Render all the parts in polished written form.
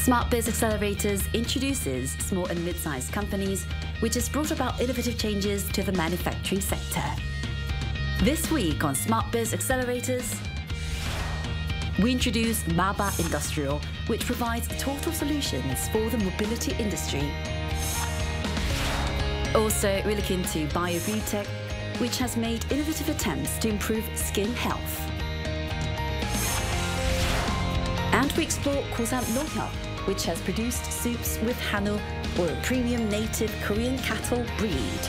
SmartBiz Accelerators introduces small and mid-sized companies, which has brought about innovative changes to the manufacturing sector. This week on SmartBiz Accelerators, we introduce Maba Industrial, which provides total solutions for the mobility industry. Also, we look into BioBeauTech, which has made innovative attempts to improve skin health. And we explore Kosan Nohyeop, which has produced soups with Hanu, or a premium native Korean cattle breed.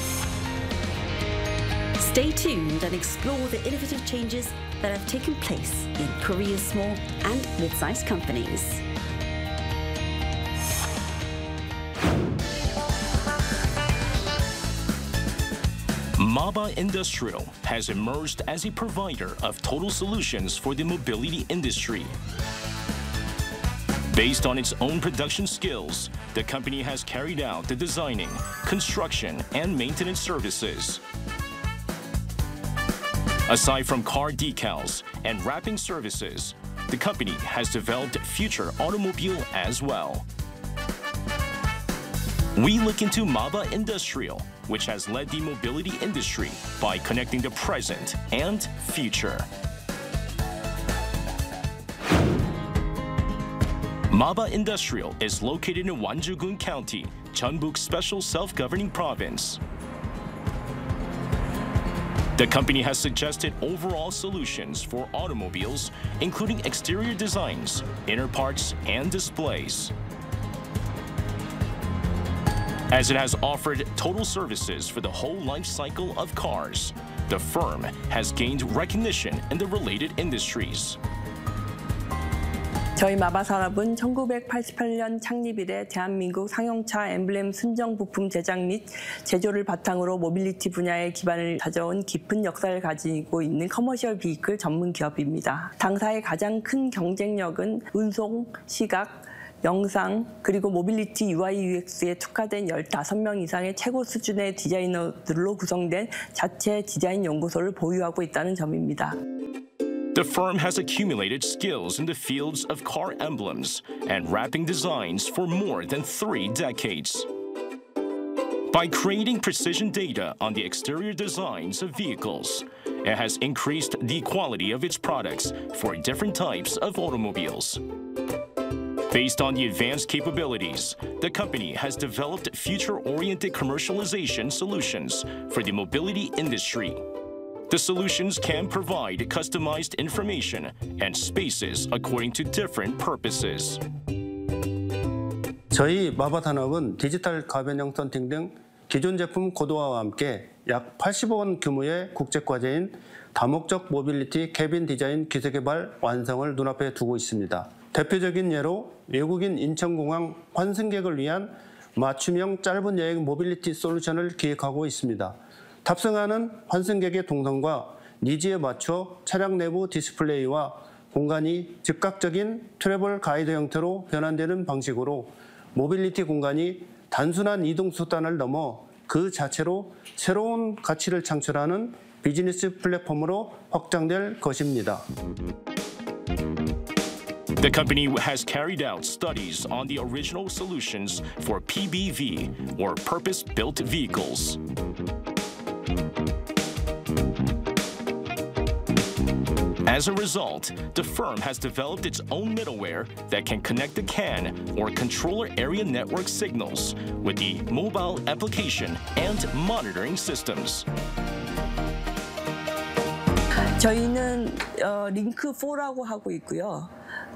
Stay tuned and explore the innovative changes that have taken place in Korea's small and mid-sized companies. Maba Industrial has emerged as a provider of total solutions for the mobility industry. Based on its own production skills, the company has carried out the designing, construction, and maintenance services. Aside from car decals and wrapping services, the company has developed future automobile as well. We look into Maba Industrial, which has led the mobility industry by connecting the present and future. Maba Industrial is located in Wonju-gun County, Jeonbuk Special Self-Governing Province. The company has suggested overall solutions for automobiles, including exterior designs, inner parts, and displays. As it has offered total services for the whole life cycle of cars, the firm has gained recognition in the related industries. 저희 마바산업은 1988년 창립 이래 대한민국 상용차 엠블렘 순정 부품 제작 및 제조를 바탕으로 모빌리티 분야의 기반을 다져온 깊은 역사를 가지고 있는 커머셜 비이클 전문 기업입니다. 당사의 가장 큰 경쟁력은 운송, 시각, 영상, 그리고 모빌리티 UI UX에 특화된 15명 이상의 최고 수준의 디자이너들로 구성된 자체 디자인 연구소를 보유하고 있다는 점입니다. The firm has accumulated skills in the fields of car emblems and wrapping designs for more than 3 decades. By creating precision data on the exterior designs of vehicles, it has increased the quality of its products for different types of automobiles. Based on the advanced capabilities, the company has developed future-oriented commercialization solutions for the mobility industry. The solutions can provide customized information and spaces according to different purposes. 저희 마바산업은 디지털 가변 형성팅 등 기존 제품 고도화와 함께 약 80억 원 규모의 국제과제인 다목적 모빌리티 캐빈 디자인 기술 개발 완성을 눈앞에 두고 있습니다. 대표적인 예로 외국인 인천공항 환승객을 위한 맞춤형 짧은 여행 모빌리티 솔루션을 기획하고 있습니다. 탑승하는 환승객의 동선과 니즈에 맞춰 차량 내부 디스플레이와 공간이 즉각적인 트래블 가이드 형태로 변환되는 방식으로 모빌리티 공간이 단순한 이동 수단을 넘어 그 자체로 새로운 가치를 창출하는 비즈니스 플랫폼으로 확장될 것입니다. The company has carried out studies on the original solutions for PBV, or purpose-built vehicles. As a result, the firm has developed its own middleware that can connect the CAN, or controller area network signals, with the mobile application and monitoring systems. 저희는 링크4라고 하고 있고요.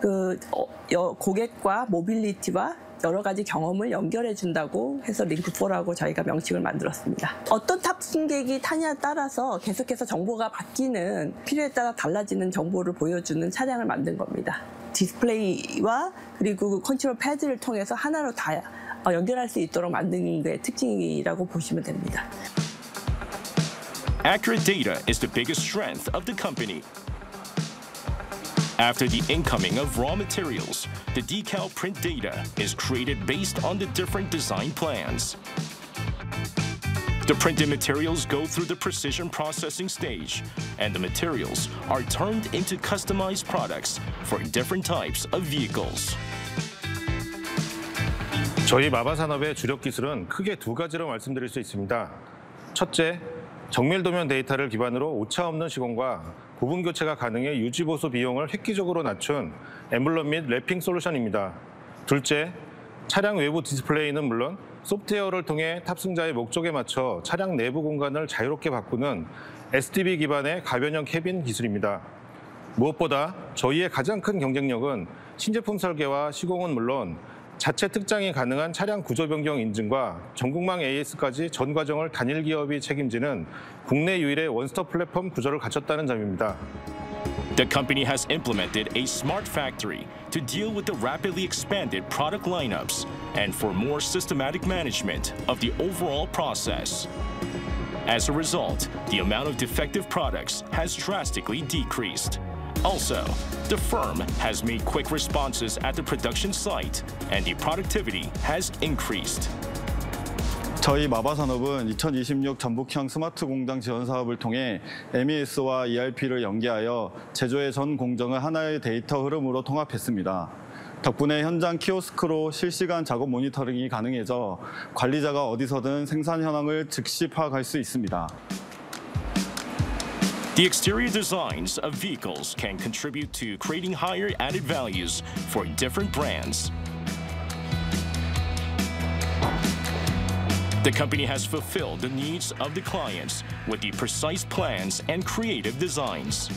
고객과 모빌리티와 여러 가지 경험을 연결해 준다고 해서 링크4라고 저희가 명칭을 만들었습니다. 어떤 탑승객이 타냐에 따라서 계속해서 정보가 바뀌는, 필요에 따라 달라지는 정보를 보여주는 차량을 만든 겁니다. 디스플레이와 그리고 컨트롤 패드를 통해서 하나로 다 연결할 수 있도록 만든 게 특징이라고 보시면 됩니다. Accurate data is the biggest strength of the company. After the incoming of raw materials, the decal print data is created based on the different design plans. The printed materials go through the precision processing stage, and the materials are turned into customized products for different types of vehicles. 저희 마바산업의 주력 기술은 크게 두 가지로 말씀드릴 수 있습니다. 첫째, 정밀 도면 데이터를 기반으로 오차 없는 시공과 부분 교체가 가능해 유지 보수 비용을 획기적으로 낮춘 엠블럼 및 랩핑 솔루션입니다. 둘째, 차량 외부 디스플레이는 물론 소프트웨어를 통해 탑승자의 목적에 맞춰 차량 내부 공간을 자유롭게 바꾸는 SDV 기반의 가변형 캐빈 기술입니다. 무엇보다 저희의 가장 큰 경쟁력은 신제품 설계와 시공은 물론 자체 특장이 가능한 차량 구조 변경 인증과 전국망 AS까지 전 과정을 단일 기업이 책임지는 국내 유일의 원스톱 플랫폼 구조를 갖췄다는 점입니다. The company has implemented a smart factory to deal with the rapidly expanded product lineups and for more systematic management of the overall process. As a result, the amount of defective products has drastically decreased. Also, the firm has made quick responses at the production site and the productivity has increased. 저희 마바산업은 2026 전북형 스마트 공장 지원 사업을 통해 MES와 ERP를 연계하여 제조의 전 공정을 하나의 데이터 흐름으로 통합했습니다. 덕분에 현장 키오스크로 실시간 작업 모니터링이 가능해져 관리자가 어디서든 생산 현황을 즉시 파악할 수 있습니다. The exterior designs of vehicles can contribute to creating higher added values for different brands. The company has fulfilled the needs of the clients with the precise plans and creative designs.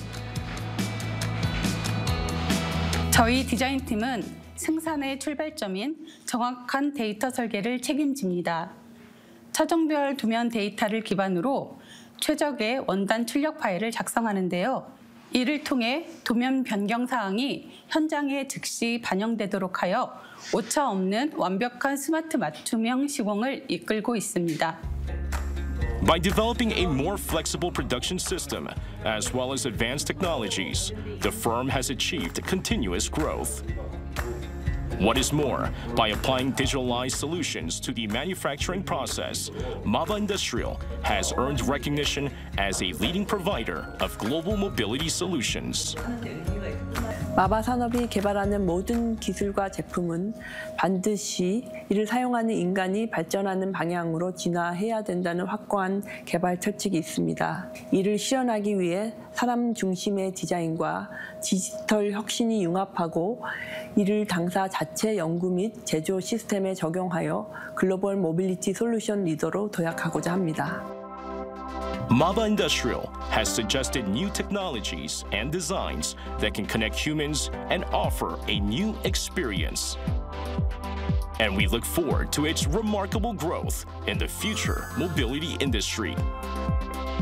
저희 디자인팀은 생산의 출발점인 정확한 데이터 설계를 책임집니다. 차종별 도면 데이터를 기반으로 최적의 원단 출력 파일을 작성하는데요. 이를 통해 도면 변경 사항이 현장에 즉시 반영되도록 하여 오차 없는 완벽한 스마트 맞춤형 시공을 이끌고 있습니다. By developing a more flexible production system, as well as advanced technologies, the firm has achieved continuous growth. What is more, by applying digitalized solutions to the manufacturing process, Maba Industrial has earned recognition as a leading provider of global mobility solutions. 마바 산업이 개발하는 모든 기술과 제품은 반드시 이를 사용하는 인간이 발전하는 방향으로 진화해야 된다는 확고한 개발 철칙이 있습니다. 이를 실현하기 위해 사람 중심의 디자인과 디지털 혁신이 융합하고 이를 당사 자체 연구 및 제조 시스템에 적용하여 글로벌 모빌리티 솔루션 리더로 도약하고자 합니다. Maba Industrial has suggested new technologies and designs that can connect humans and offer a new experience. And we look forward to its remarkable growth in the future mobility industry.